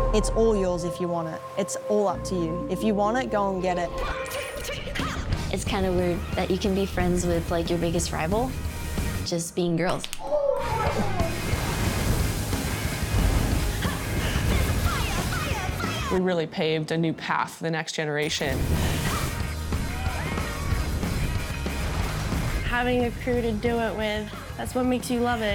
It's all yours if you want it. It's all up to you. If you want it, go and get it. It's kind of weird that you can be friends with, like, your biggest rival, just being girls. We really paved a new path for the next generation. Having a crew to do it with, that's what makes you love it.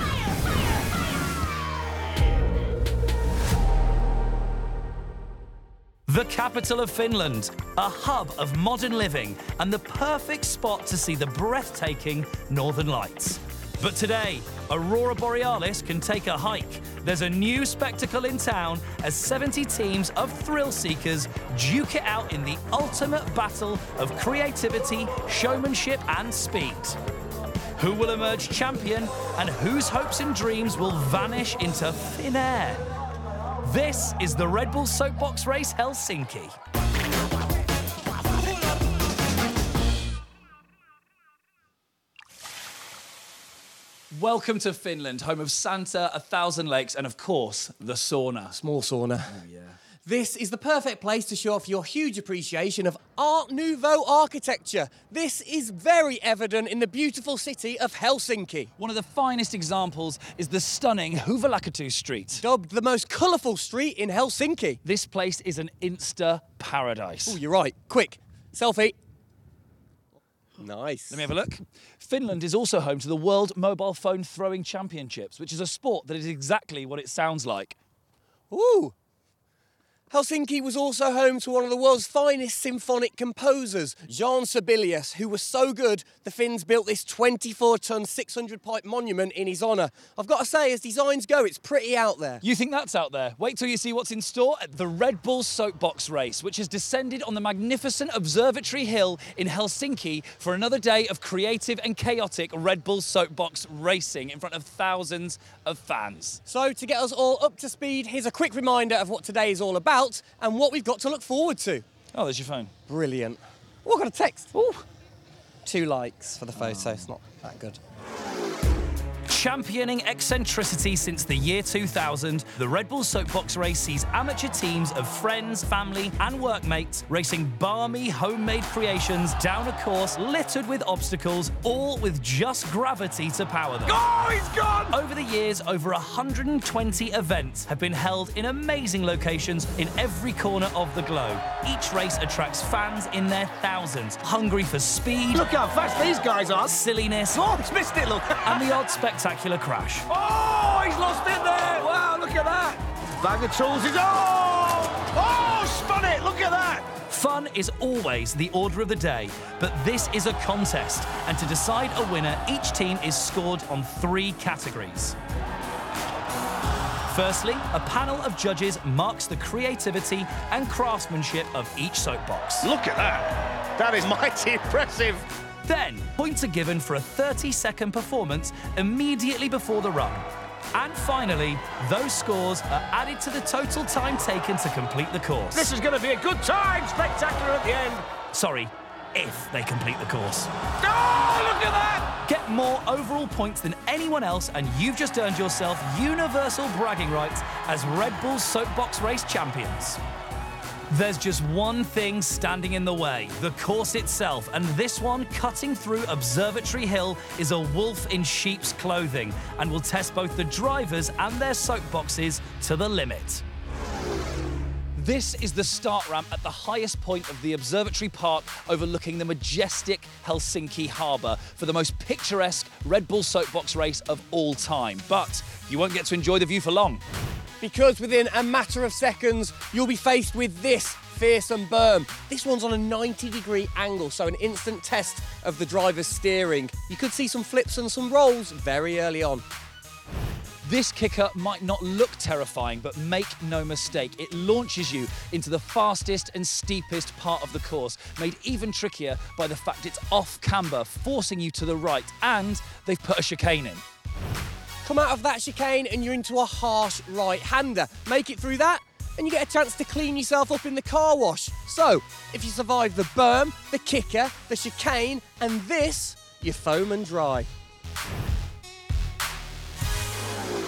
The capital of Finland, a hub of modern living and the perfect spot to see the breathtaking Northern Lights. But today, Aurora Borealis can take a hike. There's a new spectacle in town as 70 teams of thrill seekers duke it out in the ultimate battle of creativity, showmanship and speed. Who will emerge champion and whose hopes and dreams will vanish into thin air? This is the Red Bull Soapbox Race Helsinki. Welcome to Finland, home of Santa, 1,000 lakes, and of course, the sauna. Small sauna. Oh, yeah. This is the perfect place to show off your huge appreciation of Art Nouveau architecture. This is very evident in the beautiful city of Helsinki. One of the finest examples is the stunning Huvilakatu Street. Dubbed the most colourful street in Helsinki. This place is an Insta paradise. Oh, you're right. Quick, selfie. Nice. Let me have a look. Finland is also home to the World Mobile Phone Throwing Championships, which is a sport that is exactly what it sounds like. Ooh. Helsinki was also home to one of the world's finest symphonic composers, Jean Sibelius, who was so good the Finns built this 24-ton, 600-pipe monument in his honour. I've got to say, as designs go, it's pretty out there. You think that's out there? Wait till you see what's in store at the Red Bull Soapbox Race, which has descended on the magnificent Observatory Hill in Helsinki for another day of creative and chaotic Red Bull Soapbox racing in front of thousands of fans. So, to get us all up to speed, here's a quick reminder of what today is all about and what we've got to look forward to. Oh, there's your phone. Brilliant. Oh, I got a text. Ooh. 2 likes for the photo. It's not that good. Championing eccentricity since the year 2000, the Red Bull Soapbox Race sees amateur teams of friends, family and workmates racing balmy homemade creations down a course littered with obstacles, all with just gravity to power them. Oh, he's gone! Over the years, over 120 events have been held in amazing locations in every corner of the globe. Each race attracts fans in their thousands, hungry for speed. Look how fast these guys are. Silliness. Oh, he's missed it, look. And the odd spectacular crash. Oh, he's lost it there. Wow, look at that. Bag of tools is... Oh, spun it. Look at that. Fun is always the order of the day, but this is a contest, and to decide a winner, each team is scored on 3 categories. Firstly, a panel of judges marks the creativity and craftsmanship of each soapbox. Look at that. That is mighty impressive. Then, points are given for a 30-second performance immediately before the run. And finally, those scores are added to the total time taken to complete the course. This is going to be a good time. Spectacular at the end. Sorry, if they complete the course. Oh, look at that. Get more overall points than anyone else, and you've just earned yourself universal bragging rights as Red Bull Soapbox Race champions. There's just one thing standing in the way, the course itself, and this one, cutting through Observatory Hill, is a wolf in sheep's clothing and will test both the drivers and their soapboxes to the limit. This is the start ramp at the highest point of the Observatory Park overlooking the majestic Helsinki harbour for the most picturesque Red Bull Soapbox race of all time. But you won't get to enjoy the view for long. Because within a matter of seconds, you'll be faced with this fearsome berm. This one's on a 90-degree angle, so an instant test of the driver's steering. You could see some flips and some rolls very early on. This kicker might not look terrifying, but make no mistake, it launches you into the fastest and steepest part of the course, made even trickier by the fact it's off camber, forcing you to the right, and they've put a chicane in. Come out of that chicane and you're into a harsh right-hander. Make it through that and you get a chance to clean yourself up in the car wash. So, if you survive the berm, the kicker, the chicane and this, you're foam and dry.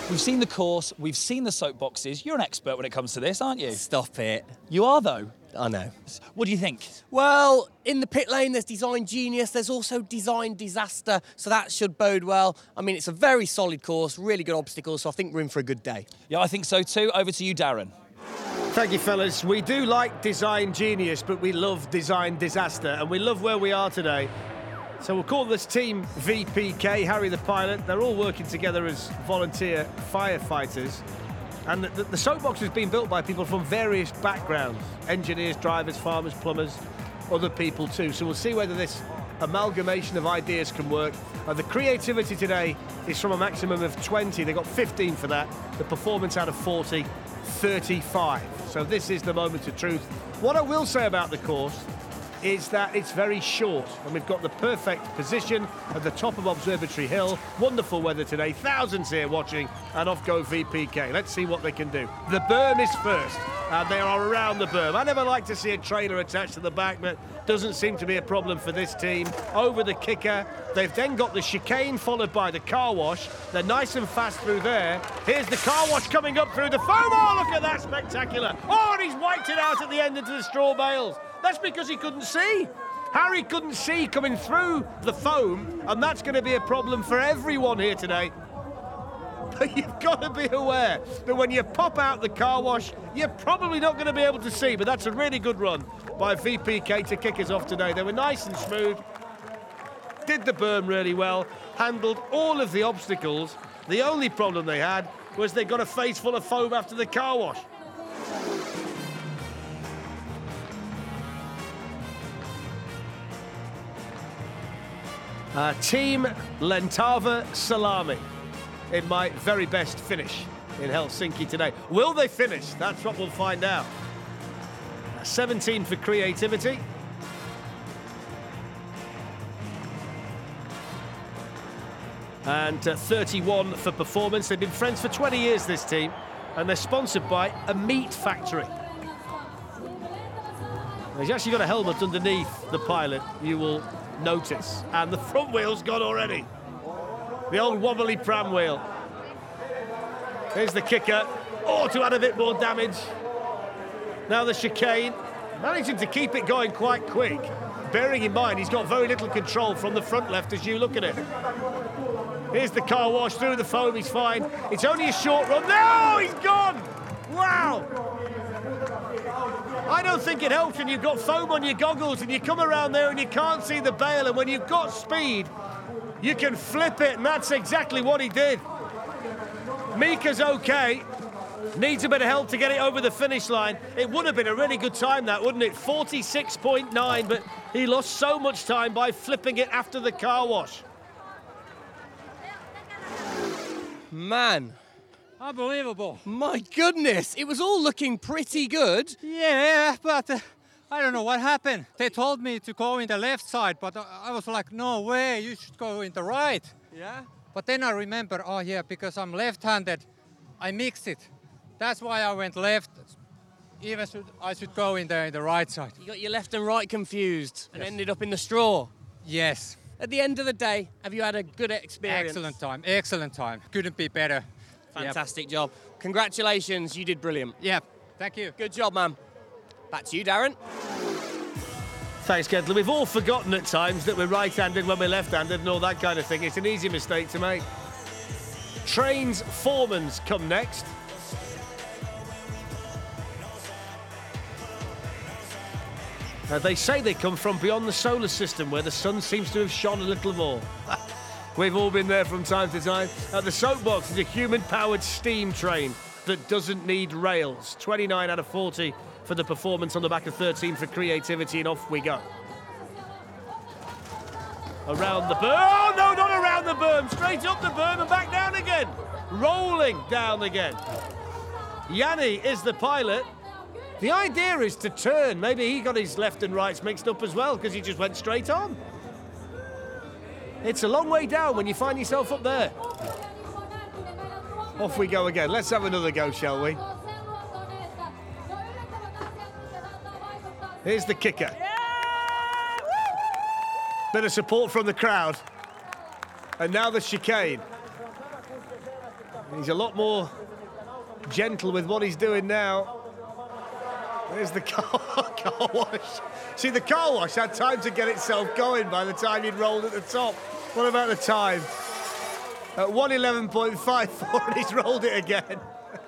We've seen the course, we've seen the soapboxes. You're an expert when it comes to this, aren't you? Stop it. You are, though. I know. What do you think? Well, in the pit lane, there's design genius. There's also design disaster, so that should bode well. I mean, it's a very solid course, really good obstacles, so I think we're in for a good day. Yeah, I think so too. Over to you, Darren. Thank you, fellas. We do like design genius, but we love design disaster, and we love where we are today. So we'll call this team VPK, Harry the pilot. They're all working together as volunteer firefighters. And the soapbox has been built by people from various backgrounds. Engineers, drivers, farmers, plumbers, other people too. So we'll see whether this amalgamation of ideas can work. The creativity today is from a maximum of 20. They got 15 for that. The performance out of 40, 35. So this is the moment of truth. What I will say about the course is that it's very short, and we've got the perfect position at the top of Observatory Hill. Wonderful weather today, thousands here watching, and off go VPK. Let's see what they can do. The berm is first, and they are around the berm. I never like to see a trailer attached to the back, but doesn't seem to be a problem for this team. Over the kicker, they've then got the chicane followed by the car wash. They're nice and fast through there. Here's the car wash coming up through the foam. Oh, look at that, spectacular. Oh, and he's wiped it out at the end into the straw bales. That's because he couldn't see. Harry couldn't see coming through the foam, and that's going to be a problem for everyone here today. But you've got to be aware that when you pop out the car wash, you're probably not going to be able to see, but that's a really good run by VPK to kick us off today. They were nice and smooth, did the berm really well, handled all of the obstacles. The only problem they had was they got a face full of foam after the car wash. Team Lentava Salami in my very best finish in Helsinki today. Will they finish? That's what we'll find out. 17 for creativity. And 31 for performance. They've been friends for 20 years, this team, and they're sponsored by a meat factory. He's actually got a helmet underneath the pilot, you will notice, and the front wheel's gone already. The old wobbly pram wheel. Here's the kicker. Oh, to add a bit more damage. Now the chicane, managing to keep it going quite quick, bearing in mind he's got very little control from the front left as you look at it. Here's the car wash through the foam, he's fine. It's only a short run. No, he's gone! Wow! I don't think it helps when you've got foam on your goggles and you come around there and you can't see the bale, and when you've got speed, you can flip it, and that's exactly what he did. Mika's okay, needs a bit of help to get it over the finish line. It would have been a really good time, that, wouldn't it? 46.9, but he lost so much time by flipping it after the car wash. Man. Unbelievable. My goodness, it was all looking pretty good. Yeah, but I don't know what happened. They told me to go in the left side, but I was like, no way, you should go in the right. Yeah? But then I remember, oh yeah, because I'm left-handed, I mixed it. That's why I went left. Even I should go in the right side. You got your left and right confused and ended up in the straw. Yes. At the end of the day, have you had a good experience? Excellent time. Couldn't be better. Fantastic job. Congratulations, you did brilliant. Yeah, thank you. Good job, man. Back to you, Darren. Thanks, Kendall. We've all forgotten at times that we're right-handed when we're left-handed and all that kind of thing. It's an easy mistake to make. Trains Foremans come next. They say they come from beyond the solar system, where the sun seems to have shone a little more. We've all been there from time to time. The Soapbox is a human-powered steam train that doesn't need rails. 29 out of 40 for the performance, on the back of 13 for creativity, and off we go. Around the berm. Oh, no, not around the berm. Straight up the berm and back down again. Rolling down again. Yanni is the pilot. The idea is to turn. Maybe he got his left and rights mixed up as well, because he just went straight on. It's a long way down when you find yourself up there. Off we go again. Let's have another go, shall we? Here's the kicker. Bit of support from the crowd. And now the chicane. He's a lot more gentle with what he's doing now. There's the car wash. See, the car wash had time to get itself going by the time he'd rolled at the top. What about the time? At 1:11.54, and he's rolled it again.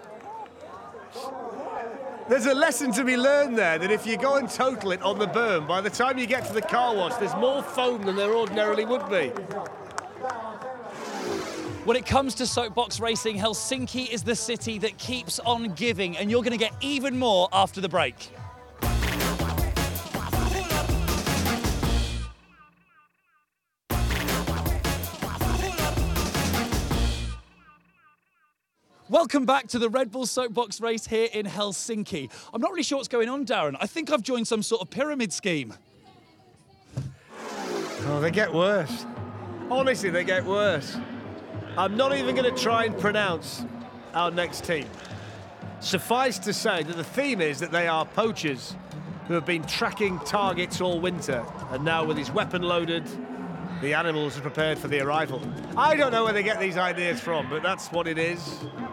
There's a lesson to be learned there, that if you go and total it on the berm, by the time you get to the car wash, there's more foam than there ordinarily would be. When it comes to soapbox racing, Helsinki is the city that keeps on giving, and you're going to get even more after the break. Welcome back to the Red Bull Soapbox race here in Helsinki. I'm not really sure what's going on, Darren. I think I've joined some sort of pyramid scheme. Oh, they get worse. Honestly, they get worse. I'm not even going to try and pronounce our next team. Suffice to say that the theme is that they are poachers who have been tracking targets all winter, and now with his weapon loaded, the animals are prepared for the arrival. I don't know where they get these ideas from, but that's what it is.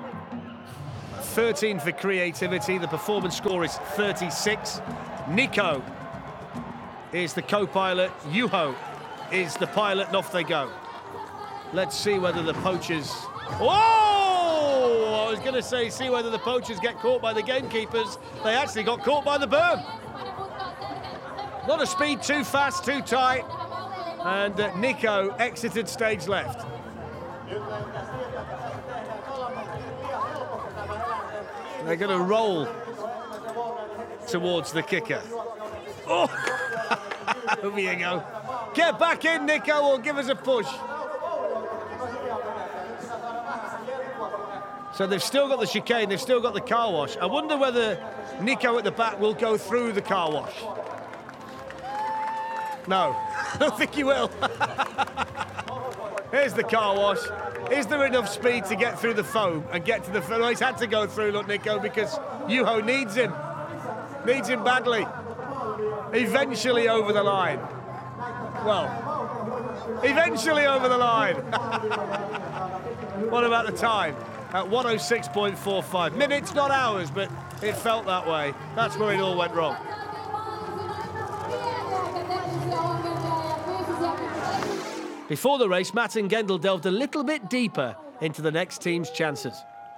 13 for creativity. The performance score is 36. Nico is the co-pilot. Juho is the pilot, and off they go. Let's see whether the poachers... Oh! I was going to say, see whether the poachers get caught by the gamekeepers. They actually got caught by the berm. A lot of speed, too fast, too tight. And Nico exited stage left. They're going to roll towards the kicker. Oh! Over you go. Get back in, Nico, or give us a push. So they've still got the chicane, they've still got the car wash. I wonder whether Nico at the back will go through the car wash. No, I don't think he will. Here's the car wash. Is there enough speed to get through the foam and get to the... Well, he's had to go through, look, Nico, because Juho needs him. Needs him badly. Eventually over the line. Well, eventually over the line. What about the time? At 1:06.45. Minutes, not hours, but it felt that way. That's where it all went wrong. Before the race, Matt and Gendel delved a little bit deeper into the next team's chances.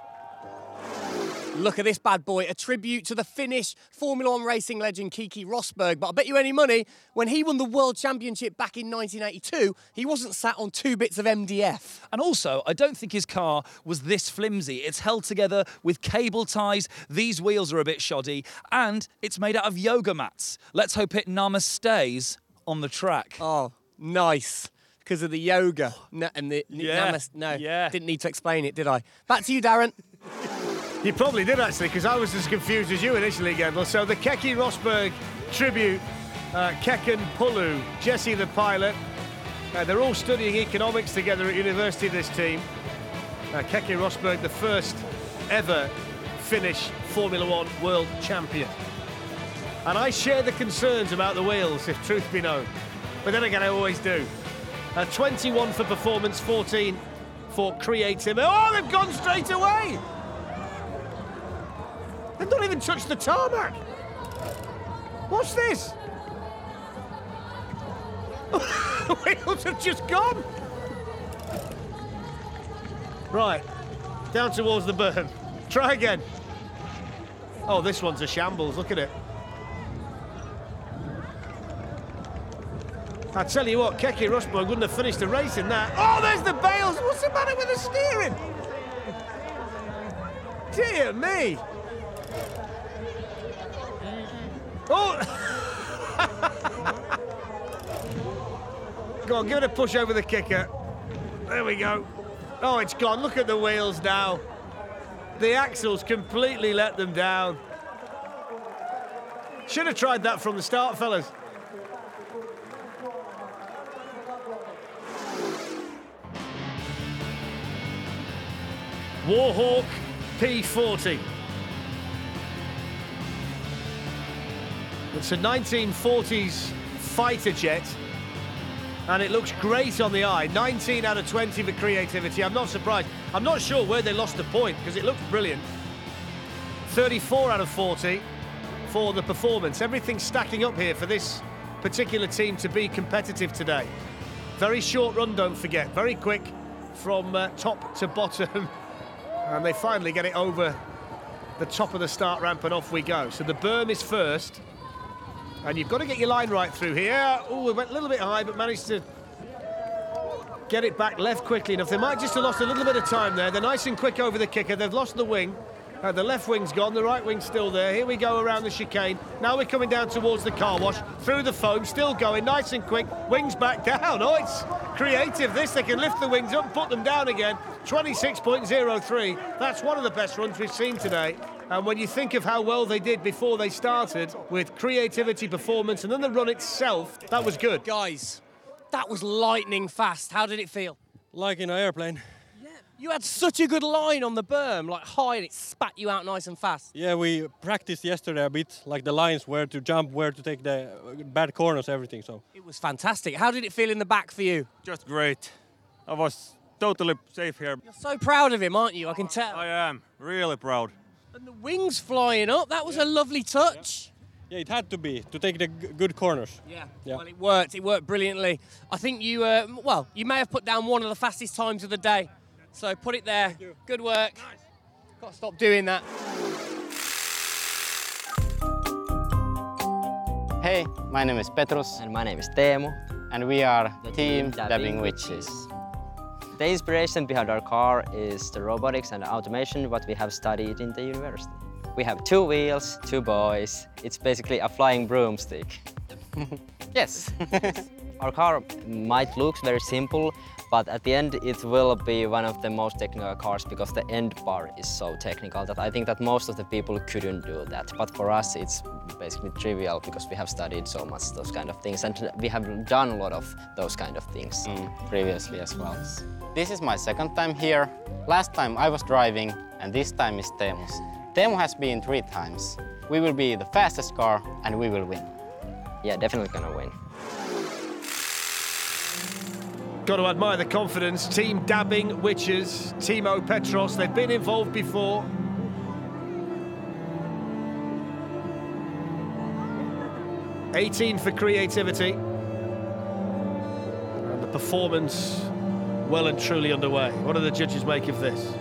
Look at this bad boy, a tribute to the Finnish Formula One racing legend Keke Rosberg. But I'll bet you any money, when he won the World Championship back in 1982, he wasn't sat on 2 bits of MDF. And also, I don't think his car was this flimsy. It's held together with cable ties, these wheels are a bit shoddy, and it's made out of yoga mats. Let's hope it namastays on the track. Oh, nice. Because of the yoga. No, and the Yeah. Didn't need to explain it, did I? Back to you, Darren. You probably did, actually, because I was as confused as you initially, Gendel. So the Keke Rosberg tribute, Kekken Pulu, Jesse the pilot. They're all studying economics together at university, this team. Keke Rosberg, the first ever Finnish Formula One world champion. And I share the concerns about the wheels, if truth be known. But then again, I always do. 21 for performance, 14 for creativity. Oh, they've gone straight away! They've not even touched the tarmac. What's this? The wheels have just gone. Right, down towards the berm. Try again. Oh, this one's a shambles, look at it. I tell you what, Keke Rosberg wouldn't have finished the race in that. Oh, there's the bales. What's the matter with the steering? Dear me. Oh! Go on, give it a push over the kicker. There we go. Oh, it's gone. Look at the wheels now. The axles completely let them down. Should have tried that from the start, fellas. Warhawk P40. It's a 1940s fighter jet And it looks great on the eye. 19 out of 20 for creativity. I'm not surprised. I'm not sure where they lost the point because it looked brilliant. 34 out of 40 for the performance. Everything's stacking up here for this particular team to be competitive today. Very short run, don't forget. Very quick from top to bottom. And they finally get it over the top of the start ramp and off we go. So the berm is first. And you've got to get your line right through here. Oh, it went a little bit high, but managed to get it back left quickly enough. They might just have lost a little bit of time there. They're nice and quick over the kicker. They've lost the wing. The left wing's gone, the right wing's still there. Here we go around the chicane. Now we're coming down towards the car wash, through the foam, still going, nice and quick. Wings back down. Oh, it's creative, this. They can lift the wings up, put them down again. 26.03. That's one of the best runs we've seen today. And when you think of how well they did before they started, with creativity, performance, and then the run itself, that was good. Guys, that was lightning fast. How did it feel? Like in an airplane. You had such a good line on the berm, like high, and it spat you out nice and fast. Yeah, we practiced yesterday a bit, like the lines, where to jump, where to take the bad corners, everything. So it was fantastic. How did it feel in the back for you? Just great. I was totally safe here. You're so proud of him, aren't you? I can tell. I am really proud. And the wings flying up, that was a lovely touch. Yeah, it had to be, to take the good corners. Yeah, well, it worked brilliantly. I think you, you may have put down one of the fastest times of the day. So put it there. Good work. Nice. Got to stop doing that. Hey, my name is Petrus. And my name is Teemu. And we are Team Dabbing Witches. The inspiration behind our car is the robotics and automation, what we have studied in the university. We have 2 wheels, 2 boys. It's basically a flying broomstick. Yes. Our car might look very simple, but at the end it will be one of the most technical cars because the end part is so technical that I think that most of the people couldn't do that. But for us it's basically trivial because we have studied so much those kind of things and we have done a lot of those kind of things previously as well. This is my second time here. Last time I was driving and this time is Teemu's. Teemu has been 3 times. We will be the fastest car and we will win. Yeah, definitely gonna win. Got to admire the confidence. Team Dabbing Witches, Timo Petros, they've been involved before. $18 for creativity. And the performance well and truly underway. What do the judges make of this?